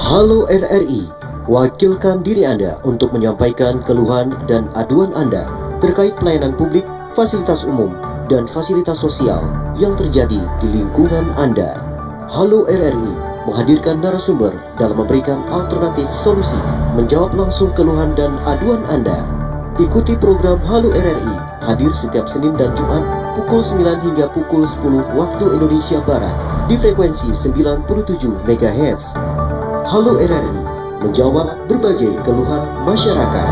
Halo RRI, wakilkan diri Anda untuk menyampaikan keluhan dan aduan Anda terkait pelayanan publik, fasilitas umum, dan fasilitas sosial yang terjadi di lingkungan Anda. Halo RRI menghadirkan narasumber dalam memberikan alternatif solusi, menjawab langsung keluhan dan aduan Anda. Ikuti program Halo RRI, hadir setiap Senin dan Jumat pukul 9 hingga pukul 10 waktu Indonesia Barat di frekuensi 97 MHz. Halo RRI, menjawab berbagai keluhan masyarakat.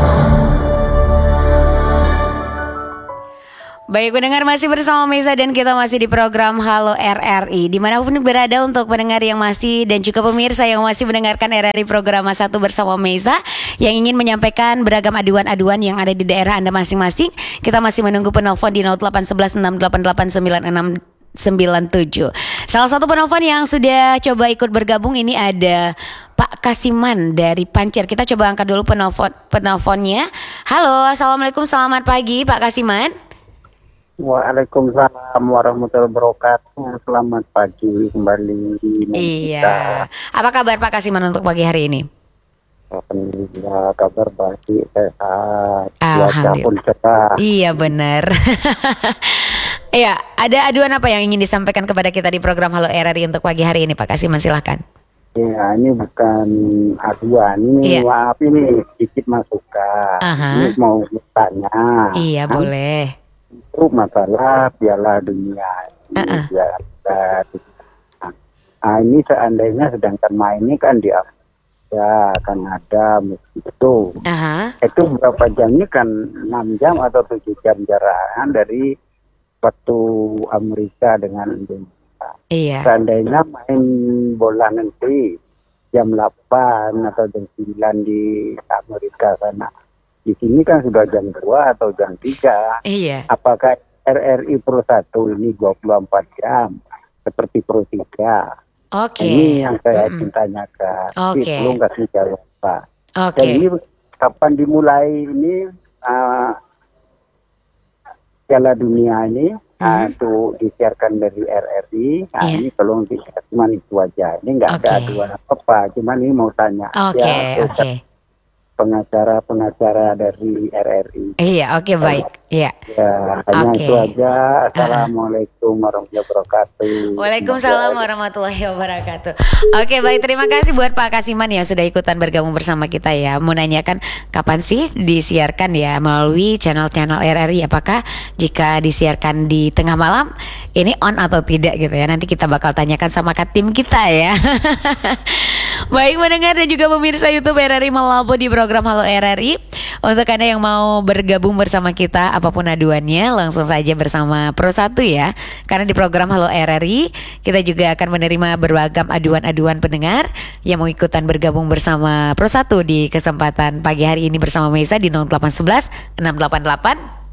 Baik pendengar, masih bersama Meza dan kita masih di program Halo RRI. Dimanapun berada untuk pendengar yang masih dan juga pemirsa yang masih mendengarkan RRI program 1 bersama Meza yang ingin menyampaikan beragam aduan-aduan yang ada di daerah Anda masing-masing, kita masih menunggu penelpon di 0811 688 9697. Salah satu penelpon yang sudah coba ikut bergabung ini ada Pak Kasiman dari Pancer. Kita coba angkat dulu penelponnya. Halo, assalamualaikum, selamat pagi Pak Kasiman. Waalaikumsalam warahmatullahi wabarakatuh. Selamat pagi kembali. Iya. Apa kabar Pak Kasiman untuk pagi hari ini? Alhamdulillah, kabar baik, sehat. Alhamdulillah. Iya benar. Iya, ada aduan apa yang ingin disampaikan kepada kita di program Halo RRI untuk pagi hari ini Pak Kasiman, silahkan. Ya, ini bukan aduan, ini maaf, ini sedikit masukan. Ini mau bertanya. Iya, boleh. Itu masalah Piala Dunia. Ini seandainya sedangkan mainnya kan di Afrika, Kanada, Meksiko. Itu berapa jamnya kan 6 jam atau 7 jam jarakan dari waktu Amerika dengan Indonesia. Iya. Seandainya main bola nanti jam 8 atau jam 9 di Amerika sana. Di sini kan sudah jam 2 atau jam 3. Iya. Apakah RRI Pro 1 ini 24 jam seperti Pro 3? Oke. Ini yang saya tanyakan. Oke. Belum kasih jawab Pak. Oke. Jadi kapan dimulai ini Piala Dunia ini itu disiarkan dari RRI. Ini tolong disiarkan, cuma itu aja. Ini nggak ada aduan apa-apa. Cuma ini mau tanya. Oke. Pengacara dari RRI. Iya, oke, baik. Iya. Ya, hanya itu aja. Assalamualaikum warahmatullahi wabarakatuh. Waalaikumsalam warahmatullahi wabarakatuh. Oke, baik, terima kasih buat Pak Kasiman yang sudah ikutan bergabung bersama kita ya. Mau nanyakan kapan sih disiarkan ya melalui channel-channel RRI? Apakah jika disiarkan di tengah malam ini on atau tidak gitu ya? Nanti kita bakal tanyakan sama tim kita ya. Baik mendengar dan juga pemirsa YouTube RRI Malabo di program Halo RRI. Untuk Anda yang mau bergabung bersama kita apapun aduannya, langsung saja bersama Pro 1 ya. Karena di program Halo RRI kita juga akan menerima beragam aduan-aduan pendengar yang mau ikutan bergabung bersama Pro 1 di kesempatan pagi hari ini bersama Mesa di 0811 688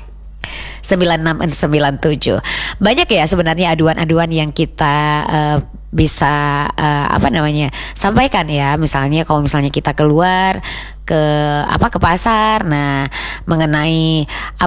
9697. Banyak ya sebenarnya aduan-aduan yang kita bisa sampaikan ya. Misalnya kalau misalnya kita keluar ke pasar, nah mengenai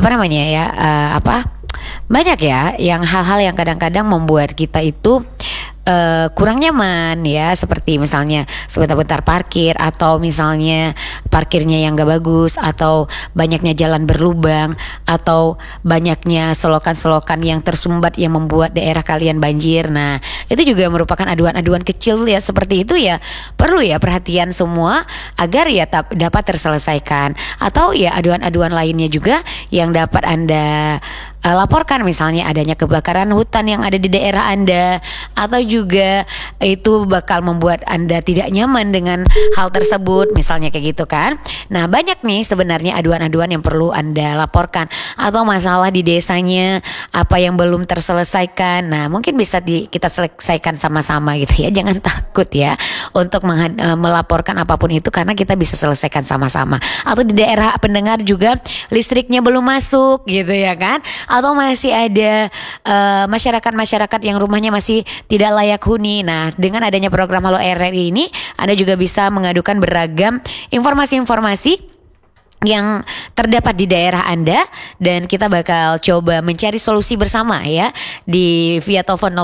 banyak ya yang hal-hal yang kadang-kadang membuat kita itu kurang nyaman ya, seperti misalnya sebentar-bentar parkir, atau misalnya parkirnya yang gak bagus, atau banyaknya jalan berlubang, atau banyaknya selokan-selokan yang tersumbat yang membuat daerah kalian banjir. Nah itu juga merupakan aduan-aduan kecil ya, seperti itu ya, perlu ya perhatian semua agar ya dapat terselesaikan. Atau ya aduan-aduan lainnya juga yang dapat Anda laporkan, misalnya adanya kebakaran hutan yang ada di daerah Anda, atau juga itu bakal membuat Anda tidak nyaman dengan hal tersebut, misalnya kayak gitu kan. Nah banyak nih sebenarnya aduan-aduan yang perlu Anda laporkan, atau masalah di desanya apa yang belum terselesaikan. Nah mungkin bisa kita selesaikan sama-sama gitu ya, jangan takut ya untuk melaporkan apapun itu, karena kita bisa selesaikan sama-sama. Atau di daerah pendengar juga listriknya belum masuk gitu ya kan, atau masih ada masyarakat-masyarakat yang rumahnya masih tidak layak huni. Nah dengan adanya program Halo RRI ini, Anda juga bisa mengadukan beragam informasi-informasi yang terdapat di daerah Anda, dan kita bakal coba mencari solusi bersama ya di via telepon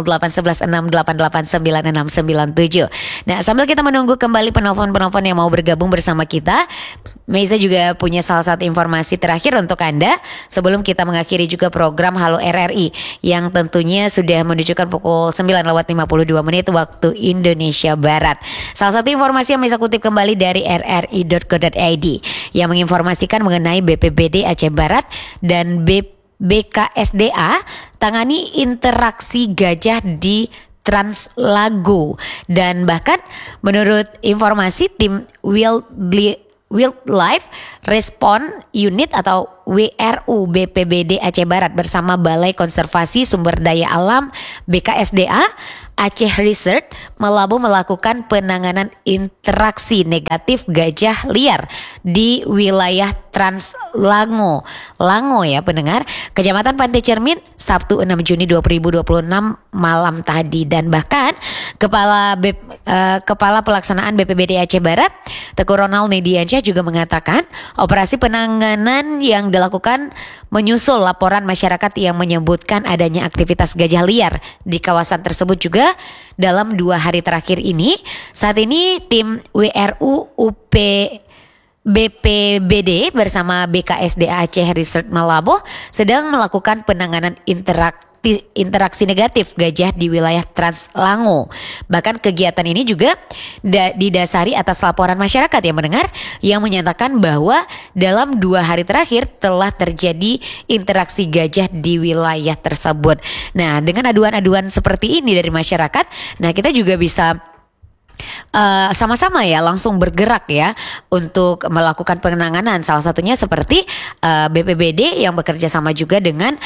081168899697. Nah, sambil kita menunggu kembali penelpon-penelpon yang mau bergabung bersama kita, Meiza juga punya salah satu informasi terakhir untuk Anda sebelum kita mengakhiri juga program Halo RRI yang tentunya sudah menunjukkan pukul 9:52 waktu Indonesia Barat. Salah satu informasi yang Meiza kutip kembali dari rri.co.id yang menginformasikan mengenai BPBD Aceh Barat dan BKSDA tangani interaksi gajah di Translago, dan bahkan menurut informasi tim Wildlife Response Unit atau WRU BPBD Aceh Barat bersama Balai Konservasi Sumber Daya Alam BKSDA Aceh Research Melabu melakukan penanganan interaksi negatif gajah liar di wilayah Translago ya pendengar, Kecamatan Pantai Cermin, Sabtu 6 Juni 2026 malam tadi. Dan bahkan Kepala Pelaksanaan BPBD Aceh Barat Teguh Ronald Nediansyah juga mengatakan operasi penanganan yang dilakukan menyusul laporan masyarakat yang menyebutkan adanya aktivitas gajah liar di kawasan tersebut juga dalam 2 hari terakhir ini. Saat ini tim WRU BPBD bersama BKSDA Aceh Research Malabo sedang melakukan penanganan interaksi negatif gajah di wilayah Translago. Bahkan kegiatan ini juga didasari atas laporan masyarakat yang mendengar yang menyatakan bahwa dalam 2 hari terakhir telah terjadi interaksi gajah di wilayah tersebut. Nah, dengan aduan-aduan seperti ini dari masyarakat, nah kita juga bisa sama-sama ya langsung bergerak ya untuk melakukan penanganan, salah satunya seperti BPBD yang bekerja sama juga dengan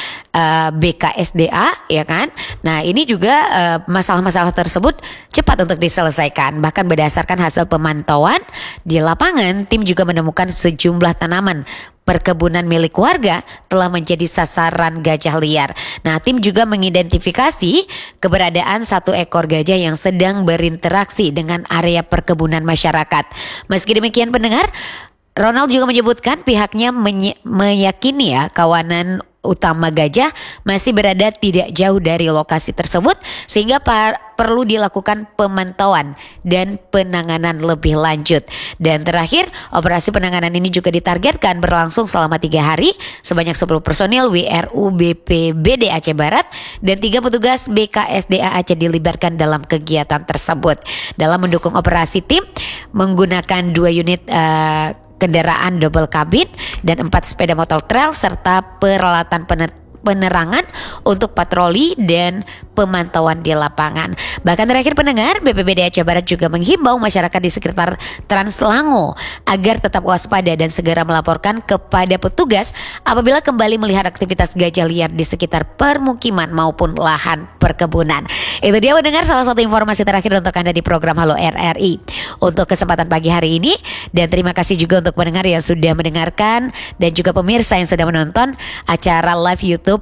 BKSDA ya kan. Nah, ini juga masalah-masalah tersebut cepat untuk diselesaikan. Bahkan berdasarkan hasil pemantauan di lapangan, tim juga menemukan sejumlah tanaman perkebunan milik warga telah menjadi sasaran gajah liar. Nah, tim juga mengidentifikasi keberadaan 1 ekor gajah yang sedang berinteraksi dengan area perkebunan masyarakat. Meski demikian pendengar, Ronald juga menyebutkan pihaknya meyakini ya kawanan utama gajah masih berada tidak jauh dari lokasi tersebut sehingga perlu dilakukan pemantauan dan penanganan lebih lanjut. Dan terakhir, operasi penanganan ini juga ditargetkan berlangsung selama 3 hari. Sebanyak 10 personil WRU BPBD Aceh Barat dan 3 petugas BKSDA Aceh dilibatkan dalam kegiatan tersebut. Dalam mendukung operasi, tim menggunakan 2 unit kendaraan double kabin dan 4 sepeda motor trail serta peralatan penerangan untuk patroli dan pemantauan di lapangan. Bahkan terakhir pendengar, BPBD Aceh Barat juga menghimbau masyarakat di sekitar Translago agar tetap waspada dan segera melaporkan kepada petugas apabila kembali melihat aktivitas gajah liar di sekitar permukiman maupun lahan perkebunan. Itu dia mendengar salah satu informasi terakhir untuk Anda di program Halo RRI untuk kesempatan pagi hari ini. Dan terima kasih juga untuk pendengar yang sudah mendengarkan dan juga pemirsa yang sudah menonton acara live YouTube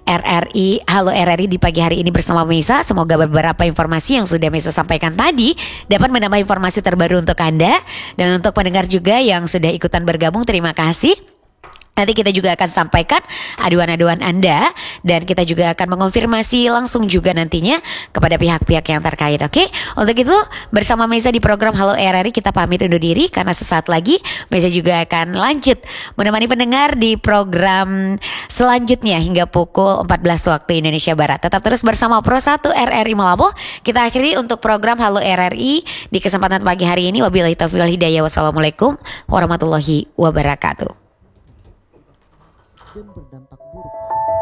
RRI Halo RRI di pagi hari ini bersama Meiza. Semoga beberapa informasi yang sudah Meiza sampaikan tadi dapat menambah informasi terbaru untuk Anda. Dan untuk pendengar juga yang sudah ikutan bergabung, terima kasih. Nanti kita juga akan sampaikan aduan-aduan Anda dan kita juga akan mengonfirmasi langsung juga nantinya kepada pihak-pihak yang terkait. Oke, untuk itu bersama Meiza di program Halo RRI kita pamit undur diri karena sesaat lagi Meiza juga akan lanjut menemani pendengar di program selanjutnya hingga pukul 14 waktu Indonesia Barat. Tetap terus bersama Pro 1 RRI Malabo. Kita akhiri untuk program Halo RRI di kesempatan pagi hari ini. Wabillahi taufiq wal hidayah. Wassalamualaikum warahmatullahi wabarakatuh. Dan berdampak buruk